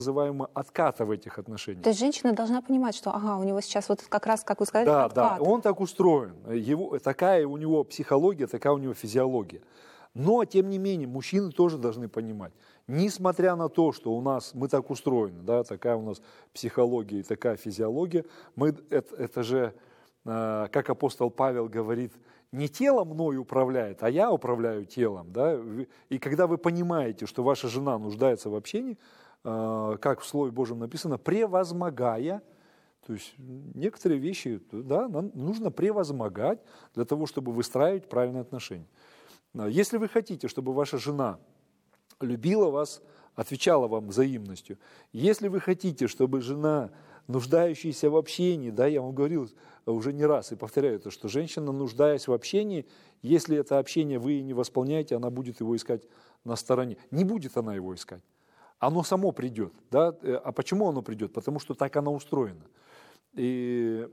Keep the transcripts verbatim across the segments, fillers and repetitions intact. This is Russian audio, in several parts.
называемый отката в этих отношениях. То есть женщина должна понимать, что ага, у него сейчас вот как раз, как вы сказали, Да, откат. да, он так устроен. Его, такая у него психология, такая у него физиология. Но, тем не менее, мужчины тоже должны понимать, несмотря на то, что у нас, мы так устроены, да, такая у нас психология и такая физиология, мы, это, это же, э, как апостол Павел говорит, не тело мною управляет, а я управляю телом. Да? И когда вы понимаете, что ваша жена нуждается в общении, э, как в Слове Божьем написано, превозмогая, то есть некоторые вещи, да, нам нужно превозмогать для того, чтобы выстраивать правильные отношения. Если вы хотите, чтобы ваша жена любила вас, отвечала вам взаимностью, если вы хотите, чтобы жена, нуждающаяся в общении, да, я вам говорил уже не раз и повторяю это, что женщина, нуждаясь в общении, если это общение вы не восполняете, она будет его искать на стороне. Не будет она его искать. Оно само придет. Да? А почему оно придет? Потому что так она устроена. И...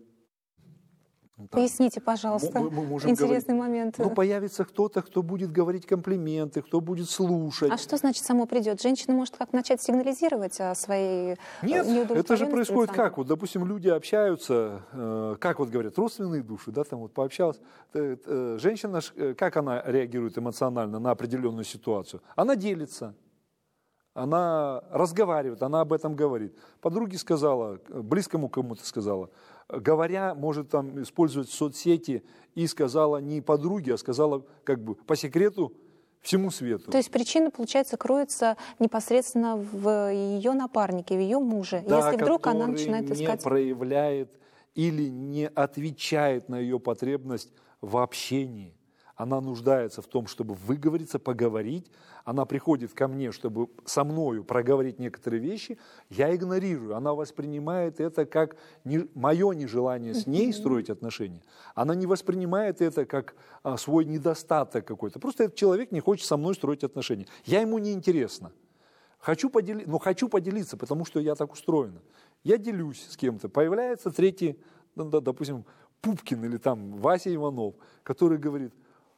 Поясните, пожалуйста, мы, мы можем интересный говорить, момент. Ну, появится кто-то, кто будет говорить комплименты, кто будет слушать. А что значит само придет? Женщина может как начать сигнализировать о своей Нет, неудовлетворенности? это же происходит как? Вот, допустим, люди общаются, э, как вот говорят, родственные души, да, там вот пообщалась. Э, э, женщина, как она реагирует эмоционально на определенную ситуацию? Она делится. Она разговаривает, она об этом говорит. Подруге сказала, близкому кому-то сказала. Говоря, может там использовать соцсети и сказала не подруге, а сказала как бы по секрету всему свету. То есть причина, получается, кроется непосредственно в ее напарнике, в ее муже. Да, если вдруг она начинает искать... не проявляет или не отвечает на ее потребность в общении. Она нуждается в том, чтобы выговориться, поговорить. Она приходит ко мне, чтобы со мною проговорить некоторые вещи. Я игнорирую. Она воспринимает это как не, мое нежелание с ней строить отношения. Она не воспринимает это как а, свой недостаток какой-то. Просто этот человек не хочет со мной строить отношения. Я ему не интересна. Хочу подели... Но хочу поделиться, потому что я так устроена. Я делюсь с кем-то. Появляется третий, ну, да, допустим, Пупкин или там Вася Иванов, который говорит...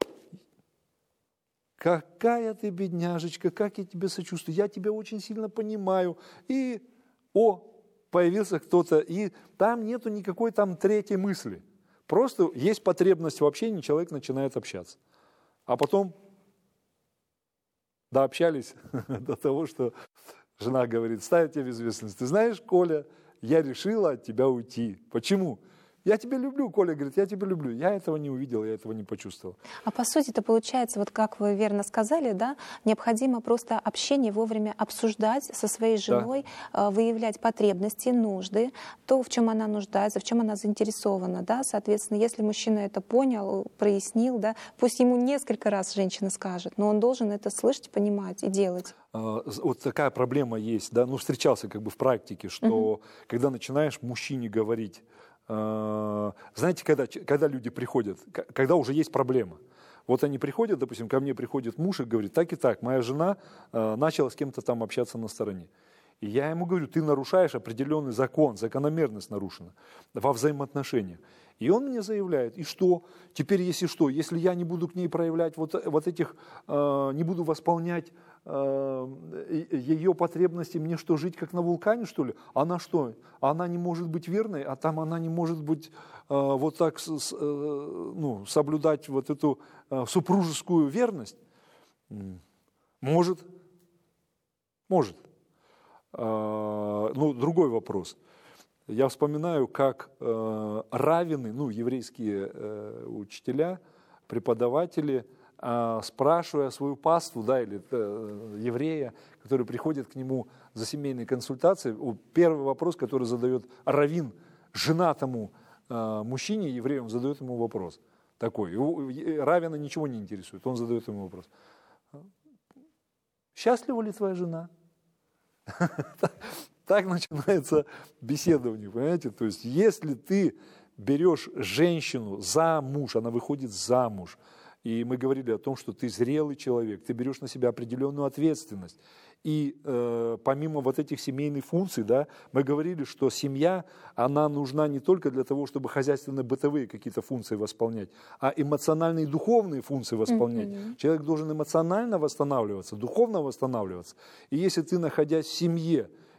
Какая ты бедняжечка, как я тебе сочувствую, я тебя очень сильно понимаю. И, о, появился кто-то, и там нету никакой там третьей мысли. Просто есть потребность в общении, человек начинает общаться. А потом дообщались до того, что жена говорит, ставит тебя в известность. Ты знаешь, Коля, я решила от тебя уйти. Почему? Я тебя люблю, Коля говорит, я тебя люблю. Я этого не увидел, я этого не почувствовал. А по сути это получается, вот как вы верно сказали, да, необходимо просто общение вовремя обсуждать со своей женой, да. Выявлять потребности, нужды, то, в чем она нуждается, в чем она заинтересована. Да? Соответственно, если мужчина это понял, прояснил, да, пусть ему несколько раз женщина скажет, но он должен это слышать, понимать и делать. Вот такая проблема есть, да, ну встречался как бы в практике, что угу. когда начинаешь мужчине говорить, знаете, когда, когда люди приходят, когда уже есть проблема. Вот они приходят, допустим, ко мне приходит муж и говорит, так и так, моя жена э, начала с кем-то там общаться на стороне. И я ему говорю, ты нарушаешь определенный закон, закономерность нарушена во взаимоотношениях. И он мне заявляет, и что? Теперь, если что, если я не буду к ней проявлять вот, вот этих, э, не буду восполнять э, ее потребности, мне что, жить как на вулкане, что ли? Она что? Она не может быть верной, а там она не может быть э, вот так с, с, э, ну, соблюдать вот эту э, супружескую верность? Может. Может. Э, ну, другой вопрос. Я вспоминаю, как э, раввины, ну, еврейские э, учителя, преподаватели, э, спрашивая свою паству, да, или э, еврея, который приходит к нему за семейной консультацией, первый вопрос, который задает раввин женатому э, мужчине, еврею, он задает ему вопрос такой. Раввина ничего не интересует, он задает ему вопрос. Счастлива ли твоя жена? Так начинается беседование, понимаете? То есть, если ты берешь женщину замуж, она выходит замуж, и мы говорили о том, что ты зрелый человек, ты берешь на себя определенную ответственность. И э, помимо вот этих семейных функций, да, мы говорили, что семья, она нужна не только для того, чтобы хозяйственно-бытовые какие-то функции восполнять, а эмоциональные и духовные функции восполнять. Mm-hmm. Человек должен эмоционально восстанавливаться, духовно восстанавливаться. И если ты, находясь в семье,